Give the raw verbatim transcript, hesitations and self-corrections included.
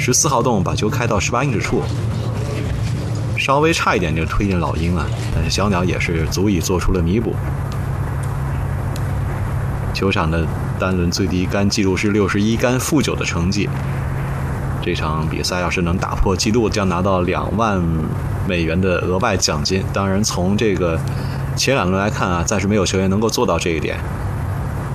十四号洞把球开到十八英尺处，稍微差一点就推进老鹰了，但是小鸟也是足以做出了弥补。球场的单轮最低杆记录是六十一杆负九的成绩。这场比赛要是能打破纪录，将拿到两万美元的额外奖金。当然，从这个前两轮来看啊，暂时没有球员能够做到这一点。